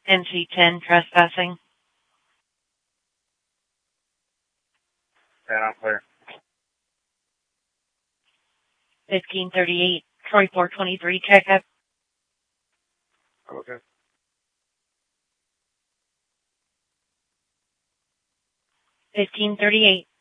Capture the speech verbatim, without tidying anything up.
N C ten, trespassing. ten, I'm clear. fifteen thirty-eight, Troy four twenty-three, checkup. Okay. fifteen thirty-eight.